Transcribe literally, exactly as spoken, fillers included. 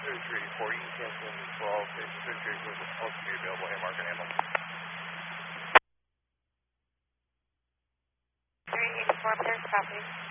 thirty-three eighty-four, you can cancel in as well. thirty-three eighty-four is supposed to be available. Hey, Mark and Ammo. three eighty-four, clear, copy.